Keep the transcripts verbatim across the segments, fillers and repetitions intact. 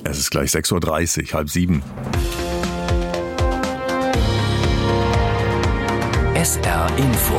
Es ist gleich sechs Uhr dreißig, halb sieben. S R Info.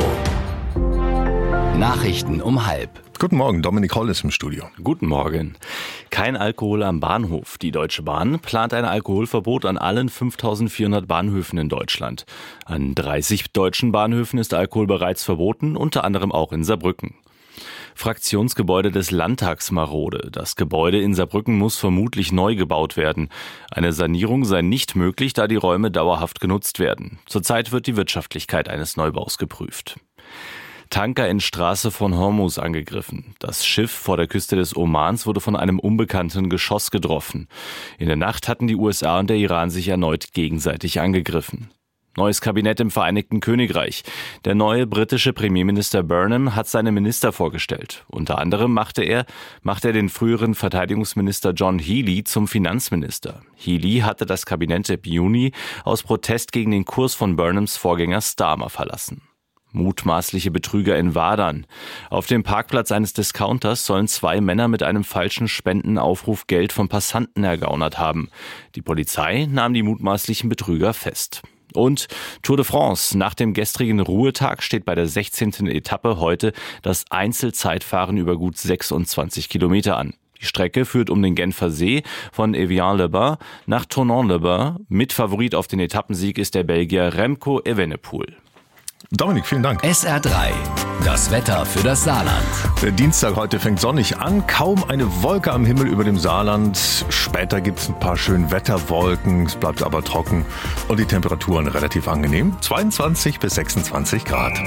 Nachrichten um halb. Guten Morgen, Dominik Holl ist im Studio. Guten Morgen. Kein Alkohol am Bahnhof. Die Deutsche Bahn plant ein Alkoholverbot an allen fünftausendvierhundert Bahnhöfen in Deutschland. An dreißig deutschen Bahnhöfen ist Alkohol bereits verboten, unter anderem auch in Saarbrücken. Fraktionsgebäude des Landtags marode. Das Gebäude in Saarbrücken muss vermutlich neu gebaut werden. Eine Sanierung sei nicht möglich, da die Räume dauerhaft genutzt werden. Zurzeit wird die Wirtschaftlichkeit eines Neubaus geprüft. Tanker in Straße von Hormuz angegriffen. Das Schiff vor der Küste des Omans wurde von einem unbekannten Geschoss getroffen. In der Nacht hatten die U S A und der Iran sich erneut gegenseitig angegriffen. Neues Kabinett im Vereinigten Königreich. Der neue britische Premierminister Burnham hat seine Minister vorgestellt. Unter anderem machte er, machte er den früheren Verteidigungsminister John Healey zum Finanzminister. Healey hatte das Kabinett im Juni aus Protest gegen den Kurs von Burnhams Vorgänger Starmer verlassen. Mutmaßliche Betrüger in Wadern. Auf dem Parkplatz eines Discounters sollen zwei Männer mit einem falschen Spendenaufruf Geld von Passanten ergaunert haben. Die Polizei nahm die mutmaßlichen Betrüger fest. Und Tour de France. Nach dem gestrigen Ruhetag steht bei der sechzehnten Etappe heute das Einzelzeitfahren über gut sechsundzwanzig Kilometer an. Die Strecke führt um den Genfer See von Evian-les-Bains nach Tournon-les-Bains. Mitfavorit auf den Etappensieg ist der Belgier Remco Evenepoel. Dominik, vielen Dank. S R drei. Das Wetter für das Saarland. Der Dienstag heute fängt sonnig an, kaum eine Wolke am Himmel über dem Saarland. Später gibt es ein paar schöne Wetterwolken, es bleibt aber trocken und die Temperaturen relativ angenehm. zweiundzwanzig bis sechsundzwanzig Grad.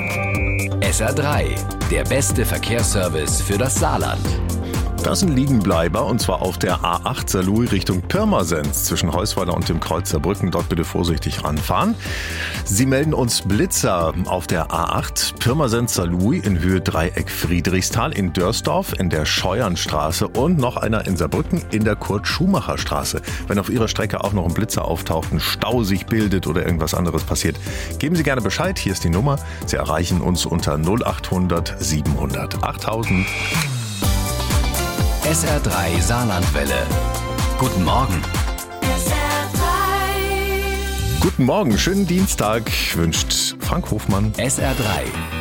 S R drei. Der beste Verkehrsservice für das Saarland. Das ist ein Liegenbleiber und zwar auf der A acht Saarlouis Richtung Pirmasens zwischen Heusweiler und dem Kreuz Saarbrücken. Dort bitte vorsichtig ranfahren. Sie melden uns Blitzer auf der A acht Pirmasens Saarlouis in Höhe Dreieck Friedrichsthal, in Dörsdorf, in der Scheuernstraße und noch einer in Saarbrücken in der Kurt-Schumacher-Straße. Wenn auf Ihrer Strecke auch noch ein Blitzer auftaucht, ein Stau sich bildet oder irgendwas anderes passiert, geben Sie gerne Bescheid. Hier ist die Nummer. Sie erreichen uns unter null achthundert siebenhundert achttausend. S R drei Saarlandwelle. Guten Morgen. S R drei. Guten Morgen, schönen Dienstag, wünscht Frank Hofmann. S R drei.